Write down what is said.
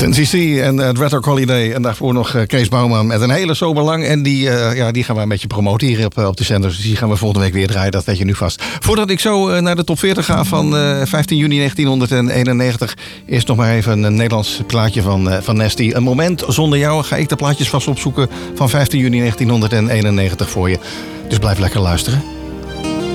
10cc en Red Rock Holiday. En daarvoor nog Kees Bouwman met een hele sober lang. En die gaan we een beetje promoten hier op de zender. Dus die gaan we volgende week weer draaien, dat weet je nu vast. Voordat ik zo naar de top 40 ga van 15 juni 1991... eerst nog maar even een Nederlands plaatje van Nasty. Een moment zonder jou ga ik de plaatjes vast opzoeken van 15 juni 1991 voor je. Dus blijf lekker luisteren.